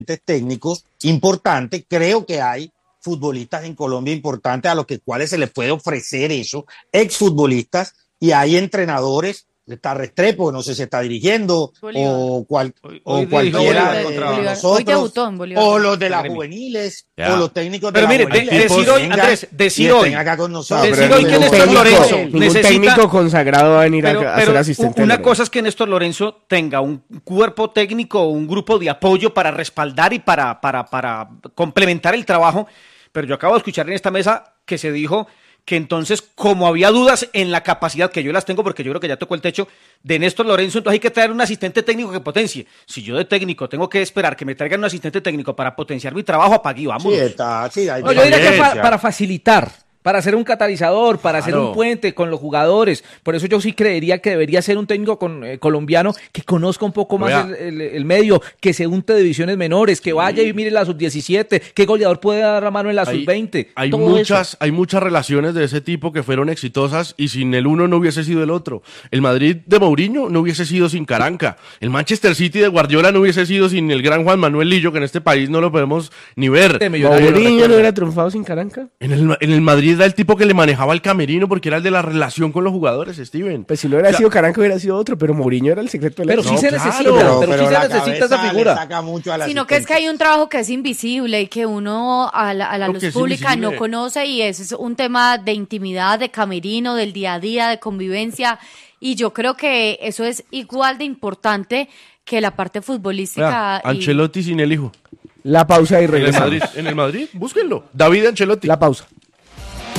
técnicos importantes. Creo que hay futbolistas en Colombia importantes a los cuales se les puede ofrecer eso, exfutbolistas, y hay entrenadores. Está Restrepo, no sé si está dirigiendo, o cualquiera de nosotros, o los de las juveniles, o los técnicos de la juveniles. Pero mire, decir hoy, Andrés, decir hoy que Néstor Lorenzo necesita... técnico consagrado va a venir a ser asistente. Una cosa es que Néstor Lorenzo tenga un cuerpo técnico, un grupo de apoyo para respaldar y para complementar el trabajo, pero yo acabo de escuchar en esta mesa que se dijo que entonces, como había dudas en la capacidad, que yo las tengo porque yo creo que ya tocó el techo, de Néstor Lorenzo, entonces hay que traer un asistente técnico que potencie. Si yo de técnico tengo que esperar que me traigan un asistente técnico para potenciar mi trabajo, apague y vámonos. Yo diría que para facilitar, para ser un catalizador, para hacer un puente con los jugadores. Por eso yo sí creería que debería ser un técnico colombiano que conozca un poco más el medio, que se unte de divisiones menores, que vaya y mire la sub-17, qué goleador puede dar la mano en la sub-20. Hay muchas relaciones de ese tipo que fueron exitosas y sin el uno no hubiese sido el otro. El Madrid de Mourinho no hubiese sido sin Caranca. El Manchester City de Guardiola no hubiese sido sin el gran Juan Manuel Lillo, que en este país no lo podemos ni ver. ¿Mourinho no hubiera triunfado sin Caranca? En el Madrid era el tipo que le manejaba el camerino porque era el de la relación con los jugadores, Steven. Pues si no hubiera sido Caranca hubiera sido otro, pero Mourinho era el secreto de la... Pero sí se necesita esa figura. Sino que es que hay un trabajo que es invisible y que uno a la luz pública no conoce, y eso es un tema de intimidad, de camerino, del día a día, de convivencia, y yo creo que eso es igual de importante que la parte futbolística. Ancelotti sin el hijo. La pausa y regresamos. En el Madrid, búsquenlo. David Ancelotti. La pausa.